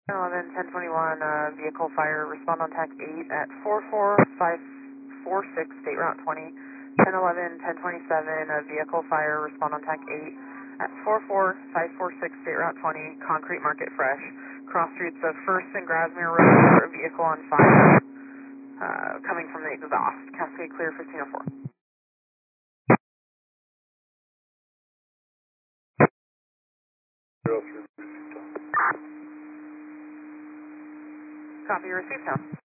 11, 1021, vehicle fire, respond on TAC 8 at 44546, state route 20. 1011, 1027, vehicle fire, respond on TAC 8 at 44546, state route 20, Concrete Market Fresh. Cross streets of 1st and Grasmere Road, a vehicle on fire, coming from the exhaust. Cascade clear, 1504. Copy, received,